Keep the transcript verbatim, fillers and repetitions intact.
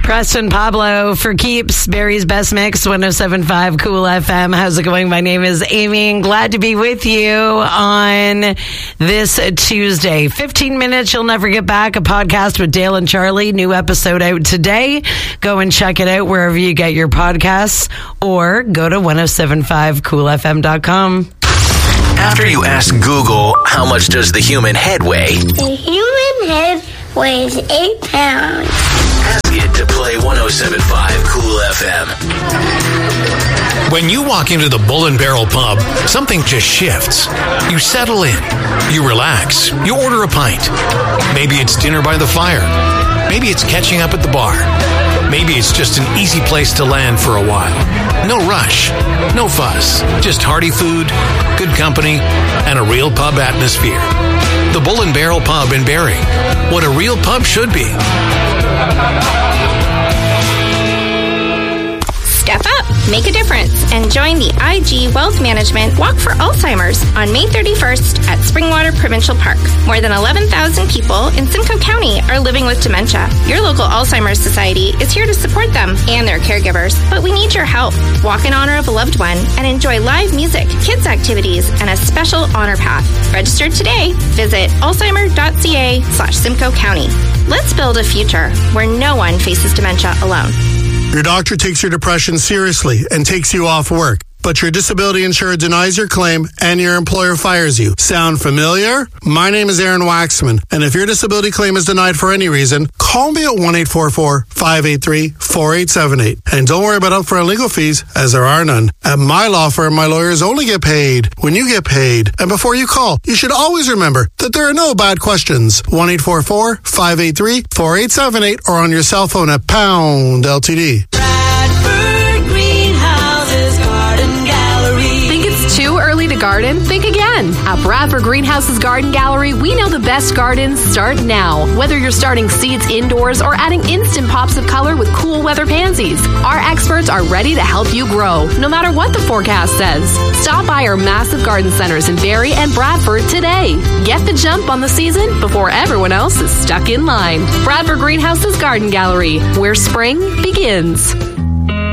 Preston Pablo for keeps. Barry's Best Mix, one oh seven point five Cool F M. How's it going? My name is Amy, and glad to be with you on this Tuesday. fifteen minutes, you'll never get back. A podcast with Dale and Charlie. New episode out today. Go and check it out wherever you get your podcasts, or go to ten seventy-five cool f m dot com. After you ask Google, how much does the human head weigh? The human head weighs eight pounds. Ask it to play ten seventy-five Cool F M. When you walk into the Bull and Barrel pub, something just shifts. You settle in. You relax. You order a pint. Maybe it's dinner by the fire. Maybe it's catching up at the bar. Maybe it's just an easy place to land for a while. No rush, no fuss, just hearty food, good company, and a real pub atmosphere. The Bull and Barrel Pub in Barrie. What a real pub should be. Step up, make a difference, and join the I G Wealth Management Walk for Alzheimer's on May thirty-first at Springwater Provincial Park. More than eleven thousand people in Simcoe County are living with dementia. Your local Alzheimer's Society is here to support them and their caregivers, but we need your help. Walk in honor of a loved one and enjoy live music, kids activities, and a special honor path. Register today. Visit alzheimer.ca slash Simcoe County. Let's build a future where no one faces dementia alone. Your doctor takes your depression seriously and takes you off work, but your disability insurer denies your claim and your employer fires you. Sound familiar? My name is Aaron Waxman, and if your disability claim is denied for any reason, call me at one eight four four, five eight three, four eight seven eight. And don't worry about upfront legal fees, as there are none. At my law firm, my lawyers only get paid when you get paid. And before you call, you should always remember that there are no bad questions. one eight four four, five eight three, four eight seven eight or on your cell phone at pound L T D. Too early to garden? Think again. At Bradford Greenhouse's Garden Gallery, we know the best gardens start now. Whether you're starting seeds indoors or adding instant pops of color with cool weather pansies, our experts are ready to help you grow, no matter what the forecast says. Stop by our massive garden centers in Barrie and Bradford today. Get the jump on the season before everyone else is stuck in line. Bradford Greenhouse's Garden Gallery, where spring begins.